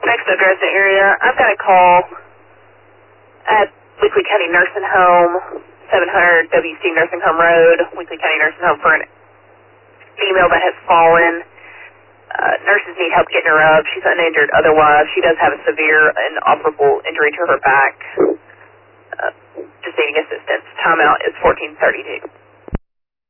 Next address area, I've got a call at Weakley County Nursing Home, 700 WC Nursing Home Road, Weakley County Nursing Home, for an female that has fallen. Nurses need help getting her up. She's uninjured otherwise. She does have a severe and operable injury to her back. Just needing assistance. Timeout is 14:32.